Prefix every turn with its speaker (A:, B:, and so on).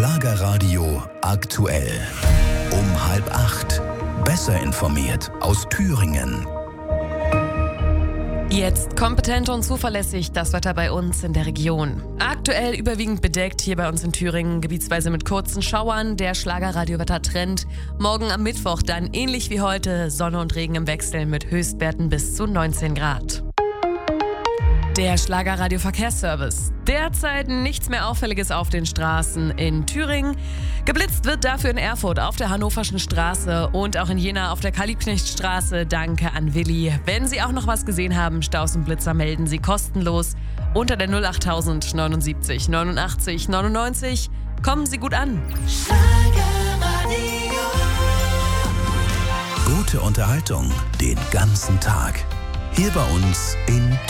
A: Schlagerradio aktuell. Um 7:30. Besser informiert aus Thüringen.
B: Jetzt kompetent und zuverlässig das Wetter bei uns in der Region. Aktuell überwiegend bedeckt hier bei uns in Thüringen, gebietsweise mit kurzen Schauern. Der Schlagerradio-Wettertrend. Morgen am Mittwoch dann ähnlich wie heute Sonne und Regen im Wechsel mit Höchstwerten bis zu 19 Grad. Der Schlagerradio-Verkehrsservice. Derzeit nichts mehr Auffälliges auf den Straßen in Thüringen. Geblitzt wird dafür in Erfurt auf der Hannoverschen Straße und auch in Jena auf der Karl-Liebknecht-Straße. Danke an Willi. Wenn Sie auch noch was gesehen haben, Staus und Blitzer melden Sie kostenlos unter der 08000 79 89 99. Kommen Sie gut an.
A: Gute Unterhaltung den ganzen Tag. Hier bei uns in